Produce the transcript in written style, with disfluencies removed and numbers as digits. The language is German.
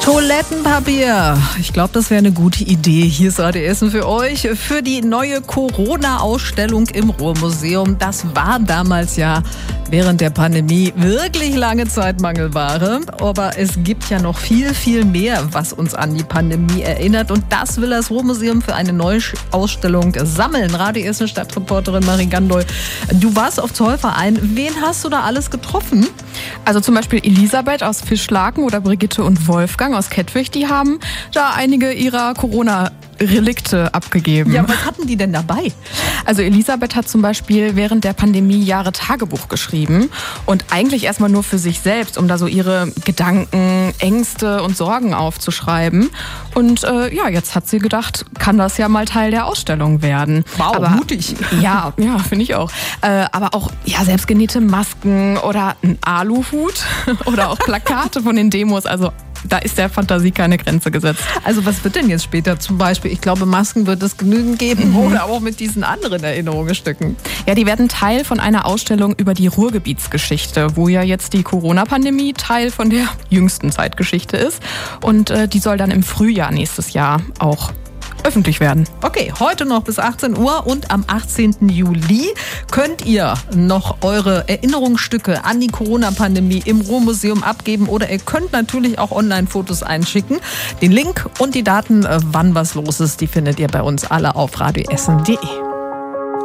Toilettenpapier. Ich glaube, das wäre eine gute Idee. Hier ist Radio Essen für euch für die neue Corona-Ausstellung im Ruhrmuseum. Das war damals ja während der Pandemie wirklich lange Zeit Mangelware. Aber es gibt ja noch viel, viel mehr, was uns an die Pandemie erinnert. Und das will das Ruhrmuseum für eine neue Ausstellung sammeln. Radio Essen Stadtreporterin Marie Gandoy. Du warst auf Zollverein. Wen hast du da alles getroffen? Also zum Beispiel Elisabeth aus Fischlaken oder Brigitte und Wolfgang aus Kettwig, die haben da einige ihrer Corona-Relikte abgegeben. Ja, was hatten die denn dabei? Also Elisabeth hat zum Beispiel während der Pandemie Jahre Tagebuch geschrieben und eigentlich erstmal nur für sich selbst, um da so ihre Gedanken, Ängste und Sorgen aufzuschreiben. Und jetzt hat sie gedacht, kann das ja mal Teil der Ausstellung werden. Wow, aber, mutig. Ja, finde ich auch. Aber auch selbstgenähte Masken oder ein Aluhut oder auch Plakate von den Demos, also da ist der Fantasie keine Grenze gesetzt. Also was wird denn jetzt später zum Beispiel? Ich glaube, Masken wird es genügend geben oder auch mit diesen anderen Erinnerungsstücken. Ja, die werden Teil von einer Ausstellung über die Ruhrgebietsgeschichte, wo ja jetzt die Corona-Pandemie Teil von der jüngsten Zeitgeschichte ist. Und die soll dann im Frühjahr nächstes Jahr auch öffentlich werden. Okay, heute noch bis 18 Uhr und am 18. Juli könnt ihr noch eure Erinnerungsstücke an die Corona-Pandemie im Ruhrmuseum abgeben oder ihr könnt natürlich auch Online-Fotos einschicken. Den Link und die Daten, wann was los ist, die findet ihr bei uns alle auf radioessen.de.